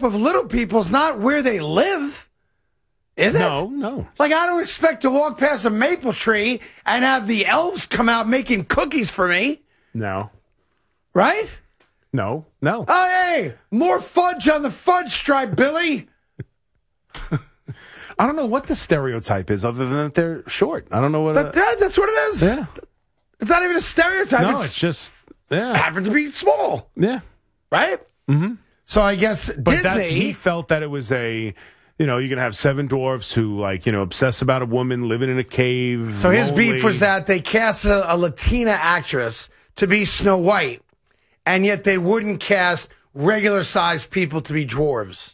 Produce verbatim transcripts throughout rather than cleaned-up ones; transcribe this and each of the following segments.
group of little people is not where they live, is it? No, no. Like, I don't expect to walk past a maple tree and have the elves come out making cookies for me. No. Right? No, no. Oh, hey, more fudge on the fudge stripe, Billy. I don't know what the stereotype is other than that they're short. I don't know what... But Uh, that, that's what it is. yeah. It's not even a stereotype. No, it's, it's just... Yeah. happens to be small. Yeah. Right? Mm-hmm. So I guess But Disney... that's, he felt that it was a... You know, you're going to have seven dwarfs who, like, you know, obsess about a woman living in a cave. So his lonely. beef was that they cast a, a Latina actress to be Snow White, and yet they wouldn't cast regular-sized people to be dwarves.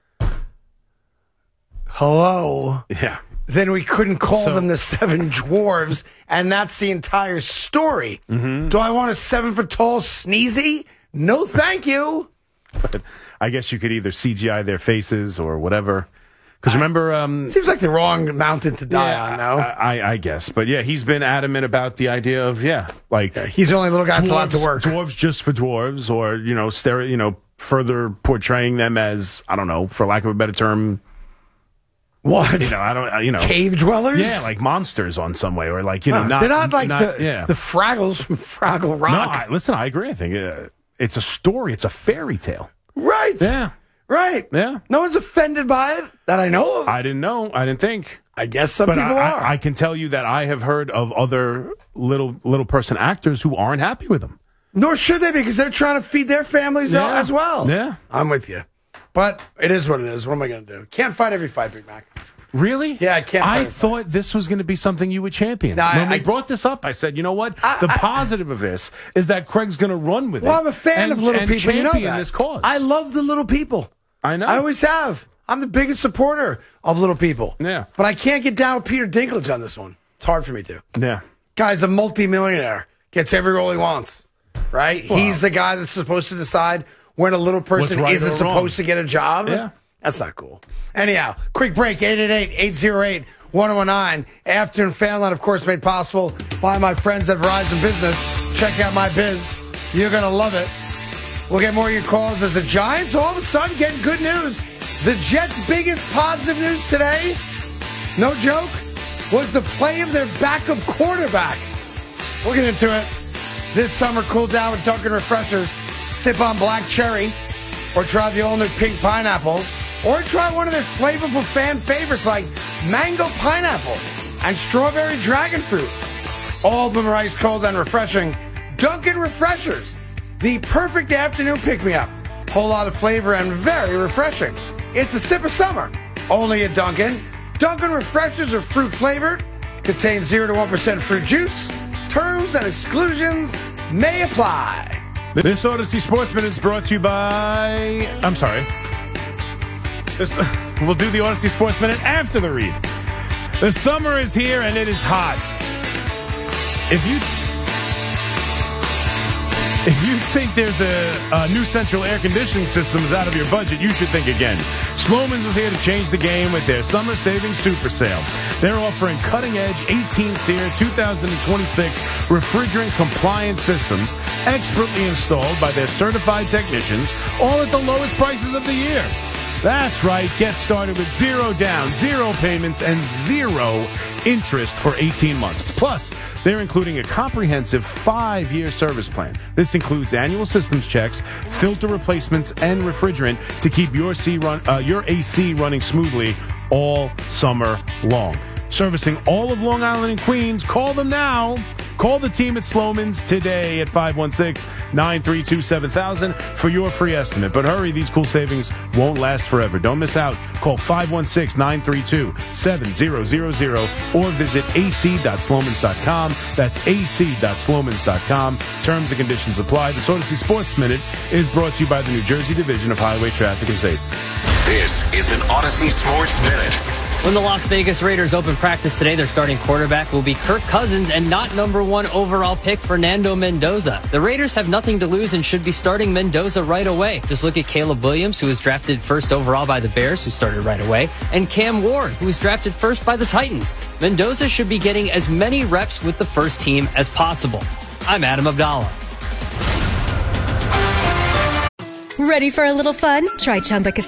Hello? Yeah. Then we couldn't call So- them the Seven Dwarves, and that's the entire story. Mm-hmm. Do I want a seven-foot-tall sneezy? No, thank you. But I guess you could either C G I their faces or whatever. Because remember... Um, Seems like the wrong mountain to die yeah, on, no? I, I, I guess. But yeah, he's been adamant about the idea of, yeah, like... He's the only little guy that's allowed to dwarves- work. Dwarves just for dwarves, or, you know, stereo, you know, further portraying them as, I don't know, for lack of a better term... What? You know, I don't, you know. Cave dwellers? Yeah, like monsters on some way, or like, you know, Uh, not... they're not like not, the, yeah. the Fraggles from Fraggle Rock. No, I, listen, I agree. I think uh, it's a story. It's a fairy tale. Right. Yeah. Right. Yeah. No one's offended by it that I know of. I didn't know. I didn't think. I guess some But people I, are. I, I can tell you that I have heard of other little little person actors who aren't happy with him. Nor should they, because they're trying to feed their families Yeah. out as well. Yeah. I'm with you. But it is what it is. What am I going to do? Can't fight every fight, Big Mac. Really? Yeah, I can't I fight it. thought this was going to be something you would champion. No, when I- we I- brought this up, I said, you know what? I- the I- positive of this is that Craig's going to run with Well, it. I'm a fan and, of little and people. You know champion that. this cause. I love the little people. I know. I always have. I'm the biggest supporter of little people. Yeah. But I can't get down with Peter Dinklage on this one. It's hard for me to. Yeah. Guy's a multimillionaire. Gets every role he wants. Right? Well, He's the guy that's supposed to decide when a little person right isn't or supposed wrong. to get a job. Yeah. That's not cool. Anyhow, quick break. eight eight eight, eight oh eight, one oh nine. Afternoon Fan Line, of course, made possible by my friends at Verizon Business. Check out my biz. You're going to love it. We'll get more of your calls as the Giants all of a sudden getting good news. The Jets' biggest positive news today, no joke, was the play of their backup quarterback. We'll get into it. This summer, cool down with Dunkin' Refreshers. Sip on black cherry, or try the all-new pink pineapple, or try one of their flavorful fan favorites like mango pineapple and strawberry dragon fruit. All of them are ice cold and refreshing. Dunkin' Refreshers, the perfect afternoon pick-me-up. Whole lot of flavor and very refreshing. It's a sip of summer, only at Dunkin'. Dunkin' Refreshers are fruit-flavored, contain zero to one percent fruit juice. Terms and exclusions may apply. This Odyssey Sportsman is brought to you by... I'm sorry. This, we'll do the Odyssey Sports Minute after the read. The summer is here and it is hot. If you... If you think there's a, a new central air conditioning system is out of your budget, you should think again. Sloman's is here to change the game with their summer savings super sale. They're offering cutting-edge eighteen-SEER two thousand twenty-six refrigerant compliance systems expertly installed by their certified technicians, all at the lowest prices of the year. That's right. Get started with zero down, zero payments, and zero interest for eighteen months. Plus, they're including a comprehensive five-year service plan. This includes annual systems checks, filter replacements, and refrigerant to keep your, C run, uh, your A C running smoothly all summer long. Servicing all of Long Island and Queens. Call them now. Call the team at Sloman's today at five one six, nine three two, seven thousand for your free estimate. But hurry, these cool savings won't last forever. Don't miss out. Call five one six, nine three two, seven zero zero zero or visit a c dot slomans dot com. That's a c dot slomans dot com. Terms and conditions apply. The Odyssey Sports Minute is brought to you by the New Jersey Division of Highway Traffic and Safety. This is an Odyssey Sports Minute. When the Las Vegas Raiders open practice today, their starting quarterback will be Kirk Cousins and not number one overall pick Fernando Mendoza. The Raiders have nothing to lose and should be starting Mendoza right away. Just look at Caleb Williams, who was drafted first overall by the Bears, who started right away, and Cam Ward, who was drafted first by the Titans. Mendoza should be getting as many reps with the first team as possible. I'm Adam Abdallah. Ready for a little fun? Try Chumba Casino.